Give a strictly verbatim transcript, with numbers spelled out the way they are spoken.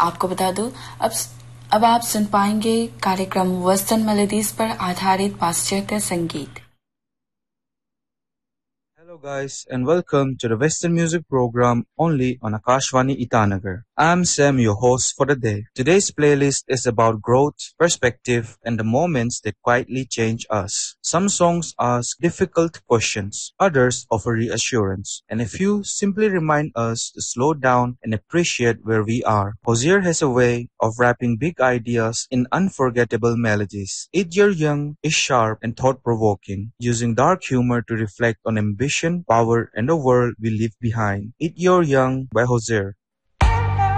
आपको बता दूं अब अब आप सुन पाएंगे कार्यक्रम वेस्टर्न मेलोडीज पर आधारित पाश्चात्य संगीत। Hello guys and welcome to the Western Music Program only on Akashvani Itanagar. I'm Sam, your host for the day. Today's playlist is about growth, perspective, and the moments that quietly change us. Some songs ask difficult questions, others offer reassurance, and a few simply remind us to slow down and appreciate where we are. Hosier has a way of wrapping big ideas in unforgettable melodies. Eat Your Young is sharp and thought-provoking, using dark humor to reflect on ambition, power, and the world we leave behind. Eat Your Young by Hosier.